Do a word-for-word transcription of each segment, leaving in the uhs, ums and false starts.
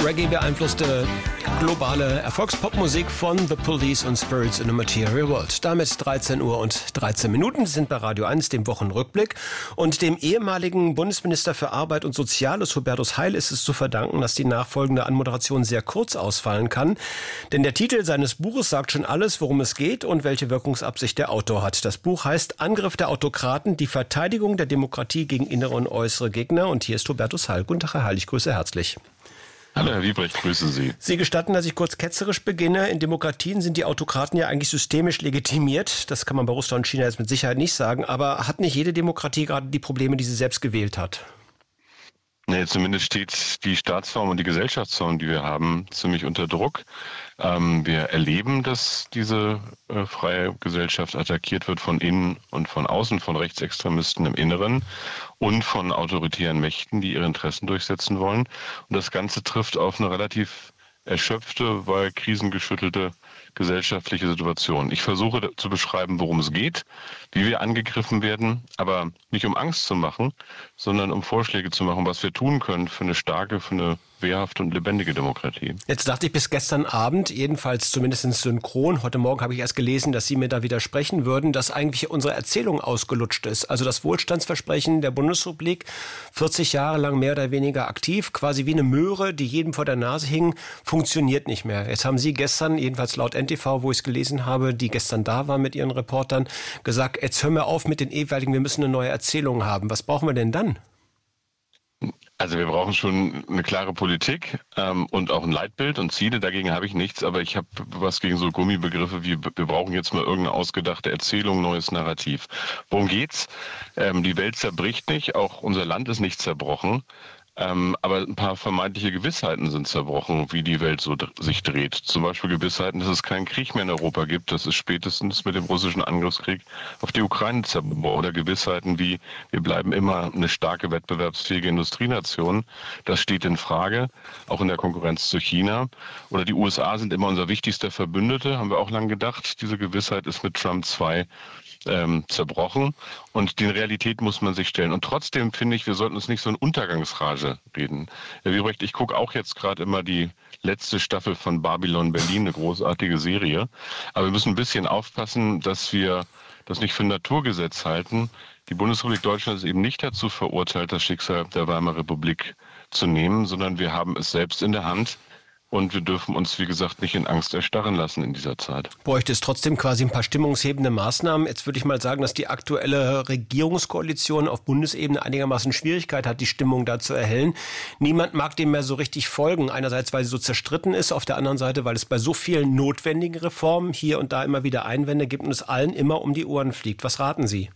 Reggae beeinflusste globale Erfolgspopmusik von The Police und Spirits in a Material World. Damit dreizehn Uhr und dreizehn Minuten sind bei Radio eins, dem Wochenrückblick. Und dem ehemaligen Bundesminister für Arbeit und Soziales, Hubertus Heil, ist es zu verdanken, dass die nachfolgende Anmoderation sehr kurz ausfallen kann. Denn der Titel seines Buches sagt schon alles, worum es geht und welche Wirkungsabsicht der Autor hat. Das Buch heißt Angriff der Autokraten, die Verteidigung der Demokratie gegen innere und äußere Gegner. Und hier ist Hubertus Heil. Guten Tag, Herr Heil, ich grüße herzlich. Hallo Herr Wiebrecht, grüße Sie. Sie gestatten, dass ich kurz ketzerisch beginne. In Demokratien sind die Autokraten ja eigentlich systemisch legitimiert. Das kann man bei Russland und China jetzt mit Sicherheit nicht sagen. Aber hat nicht jede Demokratie gerade die Probleme, die sie selbst gewählt hat? Nee, zumindest steht die Staatsform und die Gesellschaftsform, die wir haben, ziemlich unter Druck. Ähm, wir erleben, dass diese äh, freie Gesellschaft attackiert wird von innen und von außen, von Rechtsextremisten im Inneren und von autoritären Mächten, die ihre Interessen durchsetzen wollen. Und das Ganze trifft auf eine relativ erschöpfte, weil krisengeschüttelte gesellschaftliche Situation. Ich versuche zu beschreiben, worum es geht, wie wir angegriffen werden, aber nicht um Angst zu machen, sondern um Vorschläge zu machen, was wir tun können für eine starke, für eine wehrhafte und lebendige Demokratie. Jetzt dachte ich bis gestern Abend, jedenfalls zumindest synchron, heute Morgen habe ich erst gelesen, dass Sie mir da widersprechen würden, dass eigentlich unsere Erzählung ausgelutscht ist. Also das Wohlstandsversprechen der Bundesrepublik, vierzig Jahre lang mehr oder weniger aktiv, quasi wie eine Möhre, die jedem vor der Nase hing, funktioniert nicht mehr. Jetzt haben Sie gestern, jedenfalls laut N T V, wo ich es gelesen habe, die gestern da waren mit Ihren Reportern, gesagt, jetzt hören wir auf mit den ewigen, wir müssen eine neue Erzählung haben. Was brauchen wir denn dann? Also wir brauchen schon eine klare Politik ähm, und auch ein Leitbild und Ziele. Dagegen habe ich nichts, aber ich habe was gegen so Gummibegriffe wie wir brauchen jetzt mal irgendeine ausgedachte Erzählung, neues Narrativ. Worum geht's? Ähm, die Welt zerbricht nicht, auch unser Land ist nicht zerbrochen. Ähm, aber ein paar vermeintliche Gewissheiten sind zerbrochen, wie die Welt so d- sich dreht. Zum Beispiel Gewissheiten, dass es keinen Krieg mehr in Europa gibt. Das ist spätestens mit dem russischen Angriffskrieg auf die Ukraine zerbrochen. Oder Gewissheiten wie, wir bleiben immer eine starke, wettbewerbsfähige Industrienation. Das steht in Frage, auch in der Konkurrenz zu China. Oder die U S A sind immer unser wichtigster Verbündete, haben wir auch lange gedacht. Diese Gewissheit ist mit Trump zwei Ähm, zerbrochen und die Realität muss man sich stellen. Und trotzdem finde ich, wir sollten uns nicht so in Untergangsrage reden. Herr Wiebrecht, ich gucke auch jetzt gerade immer die letzte Staffel von Babylon Berlin, eine großartige Serie. Aber wir müssen ein bisschen aufpassen, dass wir das nicht für ein Naturgesetz halten. Die Bundesrepublik Deutschland ist eben nicht dazu verurteilt, das Schicksal der Weimarer Republik zu nehmen, sondern wir haben es selbst in der Hand. Und wir dürfen uns, wie gesagt, nicht in Angst erstarren lassen in dieser Zeit. Bräuchte es trotzdem quasi ein paar stimmungshebende Maßnahmen. Jetzt würde ich mal sagen, dass die aktuelle Regierungskoalition auf Bundesebene einigermaßen Schwierigkeit hat, die Stimmung da zu erhellen. Niemand mag dem mehr so richtig folgen. Einerseits, weil sie so zerstritten ist, auf der anderen Seite, weil es bei so vielen notwendigen Reformen hier und da immer wieder Einwände gibt und es allen immer um die Ohren fliegt. Was raten Sie?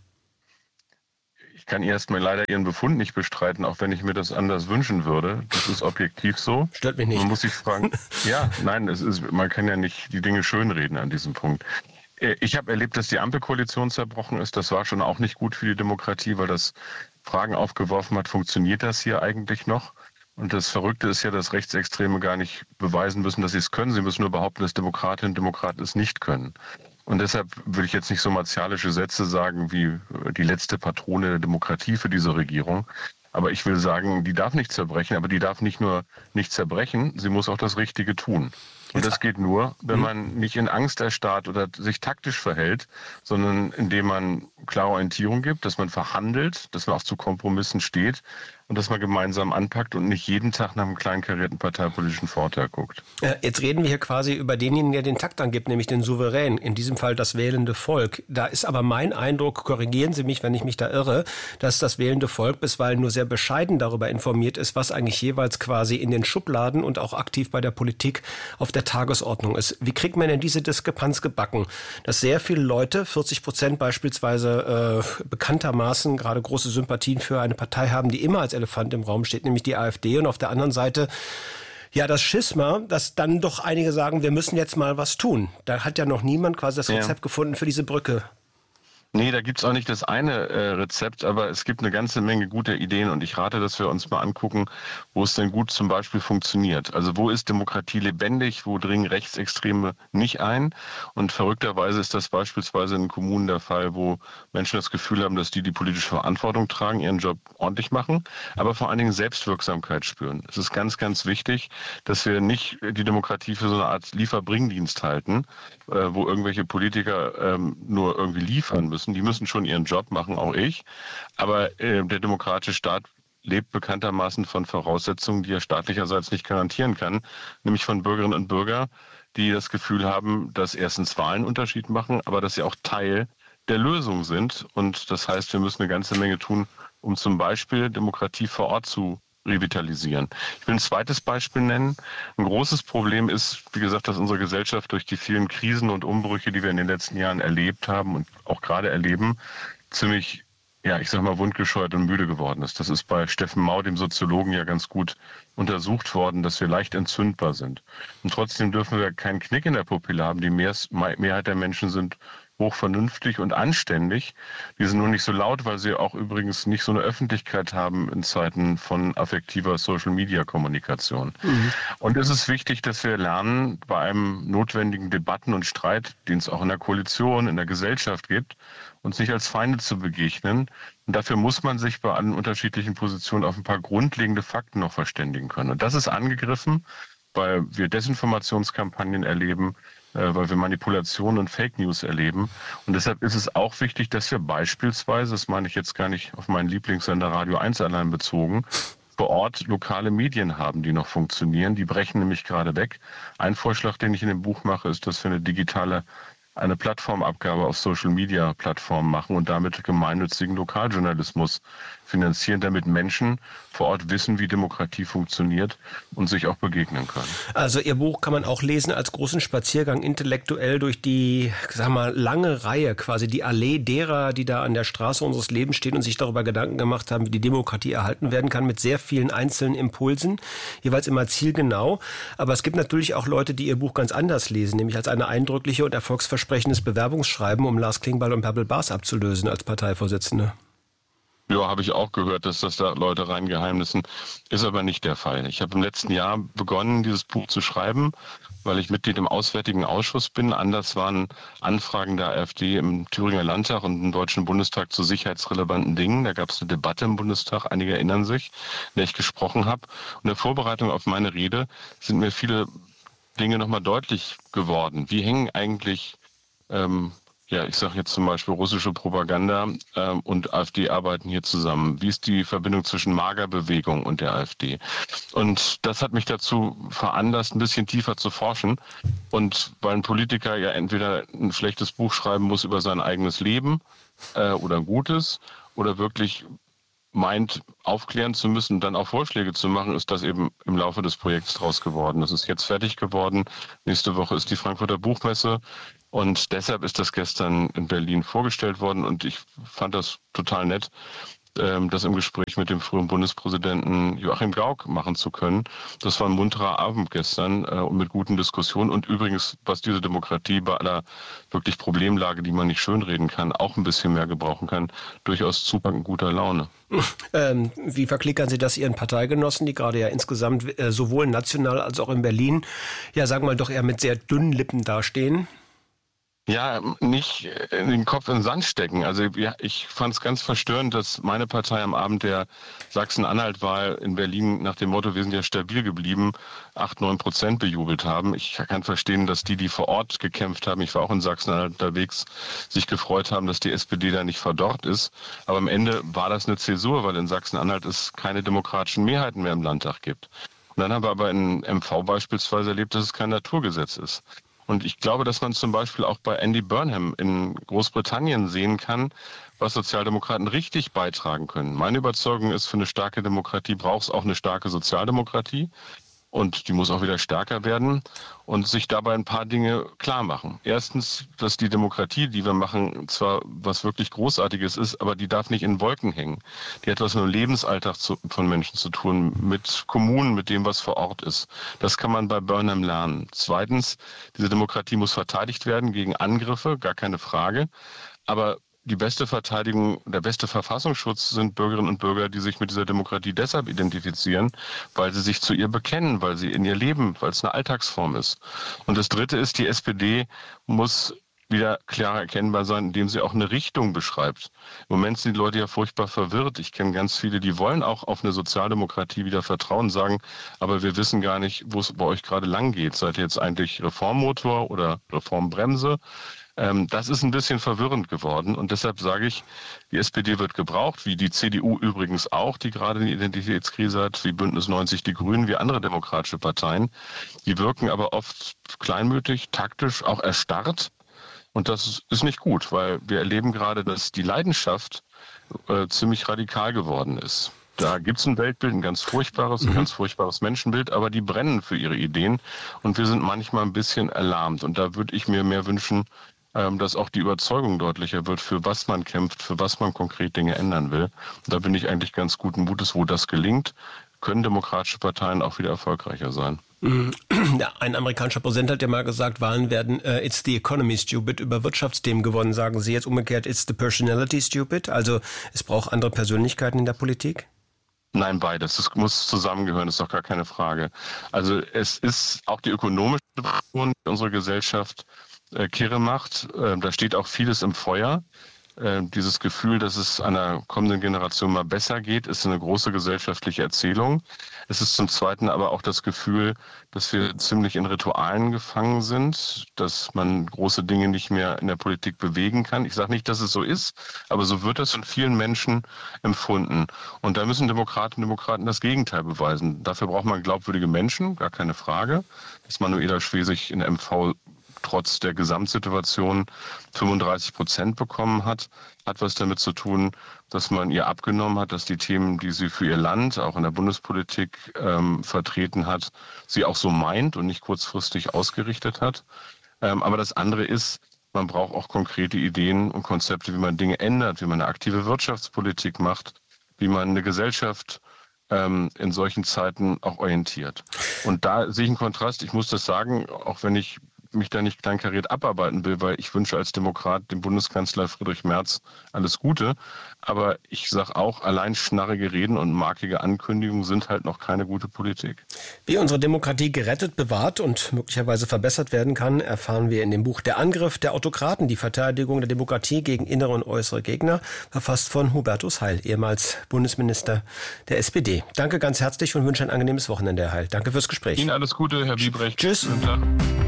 Ich kann erstmal leider Ihren Befund nicht bestreiten, auch wenn ich mir das anders wünschen würde. Das ist objektiv so. Stört mich nicht. Man muss sich fragen, ja, nein, es ist, man kann ja nicht die Dinge schönreden an diesem Punkt. Ich habe erlebt, dass die Ampelkoalition zerbrochen ist. Das war schon auch nicht gut für die Demokratie, weil das Fragen aufgeworfen hat, funktioniert das hier eigentlich noch? Und das Verrückte ist ja, dass Rechtsextreme gar nicht beweisen müssen, dass sie es können. Sie müssen nur behaupten, dass Demokratinnen und Demokraten es nicht können. Und deshalb würde ich jetzt nicht so martialische Sätze sagen wie die letzte Patrone der Demokratie für diese Regierung. Aber ich will sagen, die darf nicht zerbrechen, aber die darf nicht nur nicht zerbrechen, sie muss auch das Richtige tun. Und das geht nur, wenn man nicht in Angst erstarrt oder sich taktisch verhält, sondern indem man klare Orientierung gibt, dass man verhandelt, dass man auch zu Kompromissen steht und dass man gemeinsam anpackt und nicht jeden Tag nach einem kleinkarierten parteipolitischen Vorteil guckt. Jetzt reden wir hier quasi über denjenigen, der den Takt angibt, nämlich den Souverän, in diesem Fall das wählende Volk. Da ist aber mein Eindruck, korrigieren Sie mich, wenn ich mich da irre, dass das wählende Volk bisweilen nur sehr bescheiden darüber informiert ist, was eigentlich jeweils quasi in den Schubladen und auch aktiv bei der Politik auf der Tagesordnung ist. Wie kriegt man denn diese Diskrepanz gebacken? Dass sehr viele Leute, vierzig Prozent beispielsweise äh, bekanntermaßen gerade große Sympathien für eine Partei haben, die immer als Elefant im Raum steht, nämlich die AfD, und auf der anderen Seite ja das Schisma, dass dann doch einige sagen, wir müssen jetzt mal was tun. Da hat ja noch niemand quasi das Rezept ja. gefunden für diese Brücke. Nee, da gibt's auch nicht das eine äh, Rezept, aber es gibt eine ganze Menge guter Ideen und ich rate, dass wir uns mal angucken, wo es denn gut zum Beispiel funktioniert. Also wo ist Demokratie lebendig, wo dringen Rechtsextreme nicht ein? Und verrückterweise ist das beispielsweise in Kommunen der Fall, wo Menschen das Gefühl haben, dass die die politische Verantwortung tragen, ihren Job ordentlich machen, aber vor allen Dingen Selbstwirksamkeit spüren. Es ist ganz, ganz wichtig, dass wir nicht die Demokratie für so eine Art Lieferbringdienst halten, äh, wo irgendwelche Politiker ähm, nur irgendwie liefern müssen. Die müssen schon ihren Job machen, auch ich. Aber äh, der demokratische Staat lebt bekanntermaßen von Voraussetzungen, die er staatlicherseits nicht garantieren kann, nämlich von Bürgerinnen und Bürgern, die das Gefühl haben, dass erstens Wahlen einen Unterschied machen, aber dass sie auch Teil der Lösung sind. Und das heißt, wir müssen eine ganze Menge tun, um zum Beispiel Demokratie vor Ort zu revitalisieren. Ich will ein zweites Beispiel nennen. Ein großes Problem ist, wie gesagt, dass unsere Gesellschaft durch die vielen Krisen und Umbrüche, die wir in den letzten Jahren erlebt haben und auch gerade erleben, ziemlich, ja, ich sag mal, wundgescheuert und müde geworden ist. Das ist bei Steffen Mau, dem Soziologen, ja ganz gut untersucht worden, dass wir leicht entzündbar sind. Und trotzdem dürfen wir keinen Knick in der Pupille haben. Die Mehrheit der Menschen sind hochvernünftig und anständig. Die sind nur nicht so laut, weil sie auch übrigens nicht so eine Öffentlichkeit haben in Zeiten von affektiver Social-Media-Kommunikation. Mhm. Und es ist wichtig, dass wir lernen, bei einem notwendigen Debatten und Streit, den es auch in der Koalition, in der Gesellschaft gibt, uns nicht als Feinde zu begegnen. Und dafür muss man sich bei allen unterschiedlichen Positionen auf ein paar grundlegende Fakten noch verständigen können. Und das ist angegriffen, weil wir Desinformationskampagnen erleben, weil wir Manipulationen und Fake News erleben. Und deshalb ist es auch wichtig, dass wir beispielsweise, das meine ich jetzt gar nicht auf meinen Lieblingssender Radio eins allein bezogen, vor Ort lokale Medien haben, die noch funktionieren. Die brechen nämlich gerade weg. Ein Vorschlag, den ich in dem Buch mache, ist, dass wir eine digitale eine Plattformabgabe auf Social-Media-Plattformen machen und damit gemeinnützigen Lokaljournalismus finanzieren, damit Menschen vor Ort wissen, wie Demokratie funktioniert und sich auch begegnen können. Also Ihr Buch kann man auch lesen als großen Spaziergang intellektuell durch die, sag mal, lange Reihe, quasi die Allee derer, die da an der Straße unseres Lebens stehen und sich darüber Gedanken gemacht haben, wie die Demokratie erhalten werden kann, mit sehr vielen einzelnen Impulsen, jeweils immer zielgenau. Aber es gibt natürlich auch Leute, die Ihr Buch ganz anders lesen, nämlich als eine eindrückliche und erfolgsversprechendes Bewerbungsschreiben, um Lars Klingbeil und Bärbel Baas abzulösen als Parteivorsitzende. Ja, habe ich auch gehört, dass das da Leute reingeheimnissen. Ist aber nicht der Fall. Ich habe im letzten Jahr begonnen, dieses Buch zu schreiben, weil ich Mitglied im Auswärtigen Ausschuss bin. Anders waren Anfragen der AfD im Thüringer Landtag und im Deutschen Bundestag zu sicherheitsrelevanten Dingen. Da gab es eine Debatte im Bundestag, einige erinnern sich, in der ich gesprochen habe. Und in der Vorbereitung auf meine Rede sind mir viele Dinge nochmal deutlich geworden. Wie hängen eigentlich ähm, Ja, ich sage jetzt zum Beispiel russische Propaganda ähm, und AfD arbeiten hier zusammen. Wie ist die Verbindung zwischen Magerbewegung und der AfD? Und das hat mich dazu veranlasst, ein bisschen tiefer zu forschen. Und weil ein Politiker ja entweder ein schlechtes Buch schreiben muss über sein eigenes Leben äh, oder ein gutes oder wirklich meint, aufklären zu müssen, dann auch Vorschläge zu machen, ist das eben im Laufe des Projekts draus geworden. Das ist jetzt fertig geworden. Nächste Woche ist die Frankfurter Buchmesse. Und deshalb ist das gestern in Berlin vorgestellt worden. Und ich fand das total nett, das im Gespräch mit dem früheren Bundespräsidenten Joachim Gauck machen zu können. Das war ein munterer Abend gestern und mit guten Diskussionen. Und übrigens, was diese Demokratie bei aller wirklich Problemlage, die man nicht schönreden kann, auch ein bisschen mehr gebrauchen kann, durchaus zupackend guter Laune. Ähm, wie verklickern Sie das Ihren Parteigenossen, die gerade ja insgesamt äh, sowohl national als auch in Berlin, ja sagen wir mal doch eher mit sehr dünnen Lippen dastehen? Ja, nicht den Kopf in den Sand stecken. Also ja, ich fand es ganz verstörend, dass meine Partei am Abend der Sachsen-Anhalt-Wahl in Berlin nach dem Motto, wir sind ja stabil geblieben, acht, neun Prozent bejubelt haben. Ich kann verstehen, dass die, die vor Ort gekämpft haben, ich war auch in Sachsen-Anhalt unterwegs, sich gefreut haben, dass die S P D da nicht verdorrt ist. Aber am Ende war das eine Zäsur, weil in Sachsen-Anhalt es keine demokratischen Mehrheiten mehr im Landtag gibt. Und dann haben wir aber in M V beispielsweise erlebt, dass es kein Naturgesetz ist. Und ich glaube, dass man zum Beispiel auch bei Andy Burnham in Großbritannien sehen kann, was Sozialdemokraten richtig beitragen können. Meine Überzeugung ist, für eine starke Demokratie braucht es auch eine starke Sozialdemokratie. Und die muss auch wieder stärker werden und sich dabei ein paar Dinge klar machen. Erstens, dass die Demokratie, die wir machen, zwar was wirklich Großartiges ist, aber die darf nicht in Wolken hängen. Die hat was mit dem Lebensalltag zu, von Menschen zu tun, mit Kommunen, mit dem, was vor Ort ist. Das kann man bei Burnham lernen. Zweitens, diese Demokratie muss verteidigt werden gegen Angriffe, gar keine Frage. Aber die beste Verteidigung, der beste Verfassungsschutz sind Bürgerinnen und Bürger, die sich mit dieser Demokratie deshalb identifizieren, weil sie sich zu ihr bekennen, weil sie in ihr leben, weil es eine Alltagsform ist. Und das Dritte ist, die S P D muss wieder klarer erkennbar sein, indem sie auch eine Richtung beschreibt. Im Moment sind die Leute ja furchtbar verwirrt. Ich kenne ganz viele, die wollen auch auf eine Sozialdemokratie wieder vertrauen, sagen, aber wir wissen gar nicht, wo es bei euch gerade lang geht. Seid ihr jetzt eigentlich Reformmotor oder Reformbremse? Ähm, das ist ein bisschen verwirrend geworden und deshalb sage ich, die S P D wird gebraucht, wie die C D U übrigens auch, die gerade eine Identitätskrise hat, wie Bündnis neunzig, die Grünen, wie andere demokratische Parteien. Die wirken aber oft kleinmütig, taktisch, auch erstarrt. Und das ist nicht gut, weil wir erleben gerade, dass die Leidenschaft äh, ziemlich radikal geworden ist. Da gibt es ein Weltbild, ein ganz furchtbares, ein mhm. ganz furchtbares Menschenbild, aber die brennen für ihre Ideen und wir sind manchmal ein bisschen erlahmt. Und da würde ich mir mehr wünschen, ähm, dass auch die Überzeugung deutlicher wird, für was man kämpft, für was man konkret Dinge ändern will. Und da bin ich eigentlich ganz guten Mutes, wo das gelingt, können demokratische Parteien auch wieder erfolgreicher sein. Ja, ein amerikanischer Präsident hat ja mal gesagt, Wahlen werden uh, it's the economy stupid über Wirtschaftsthemen gewonnen. Sagen Sie jetzt umgekehrt, it's the personality stupid? Also es braucht andere Persönlichkeiten in der Politik? Nein, beides. Das muss zusammengehören, das ist doch gar keine Frage. Also es ist auch die ökonomische Situation, die unsere Gesellschaft äh, kirre macht. Äh, da steht auch vieles im Feuer. Dieses Gefühl, dass es einer kommenden Generation mal besser geht, ist eine große gesellschaftliche Erzählung. Es ist zum Zweiten aber auch das Gefühl, dass wir ziemlich in Ritualen gefangen sind, dass man große Dinge nicht mehr in der Politik bewegen kann. Ich sage nicht, dass es so ist, aber so wird das von vielen Menschen empfunden. Und da müssen Demokratinnen und Demokraten das Gegenteil beweisen. Dafür braucht man glaubwürdige Menschen, gar keine Frage. Dass Manuela Schwesig in der M V trotz der Gesamtsituation fünfunddreißig Prozent bekommen hat, hat was damit zu tun, dass man ihr abgenommen hat, dass die Themen, die sie für ihr Land, auch in der Bundespolitik ähm, vertreten hat, sie auch so meint und nicht kurzfristig ausgerichtet hat. Ähm, aber das andere ist, man braucht auch konkrete Ideen und Konzepte, wie man Dinge ändert, wie man eine aktive Wirtschaftspolitik macht, wie man eine Gesellschaft ähm, in solchen Zeiten auch orientiert. Und da sehe ich einen Kontrast. Ich muss das sagen, auch wenn ich mich da nicht kleinkariert abarbeiten will, weil ich wünsche als Demokrat dem Bundeskanzler Friedrich Merz alles Gute. Aber ich sage auch, allein schnarrige Reden und markige Ankündigungen sind halt noch keine gute Politik. Wie unsere Demokratie gerettet, bewahrt und möglicherweise verbessert werden kann, erfahren wir in dem Buch Der Angriff der Autokraten, die Verteidigung der Demokratie gegen innere und äußere Gegner, verfasst von Hubertus Heil, ehemals Bundesminister der S P D. Danke ganz herzlich und wünsche ein angenehmes Wochenende, Herr Heil. Danke fürs Gespräch. Ihnen alles Gute, Herr Wiebrecht. Tschüss. Guten Tag.